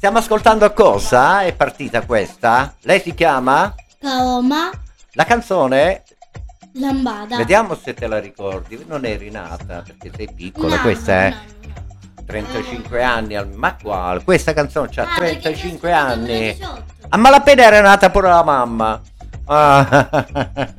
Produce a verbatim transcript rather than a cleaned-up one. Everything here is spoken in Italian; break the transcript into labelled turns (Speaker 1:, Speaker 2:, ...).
Speaker 1: Stiamo ascoltando cosa? È partita questa? Lei si chiama?
Speaker 2: Paloma
Speaker 1: La canzone?
Speaker 2: Lambada.
Speaker 1: Vediamo se te la ricordi. Non eri nata perché sei piccola,
Speaker 2: No,
Speaker 1: questa
Speaker 2: no,
Speaker 1: è
Speaker 2: no, no.
Speaker 1: trentacinque anni. al- Ma quale? Questa canzone c'ha
Speaker 2: Ah, perché
Speaker 1: trentacinque
Speaker 2: c'è scritto
Speaker 1: anni.
Speaker 2: duemiladiciotto.
Speaker 1: A malapena era nata pure la mamma. Ah.